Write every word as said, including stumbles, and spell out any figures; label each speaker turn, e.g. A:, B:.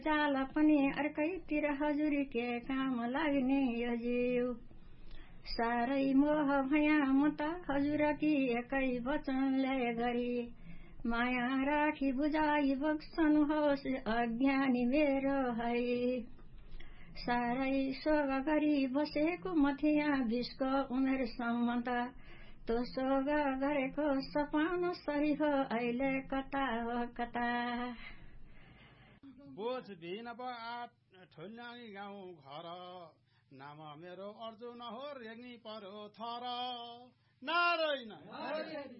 A: चाल पनि अर्कैतिर हजुर के काम लाग्ने यो जीव सारै मोह भया म त हजुर कि एकै वचनले गरी माया राखी बुझाई बक्सनुहोस् अज्ञानी मेरो है सारै सोग गरी बसेको म थिया बिसको उमेरसम्म त तो सोग गरेको सपना सरी हो अहिले कता हो कता
B: बोझ बिन आठ ठुल्यानी गाउँ घर नाम मेरो अर्जुन हो रेग्नी परो थर नारायण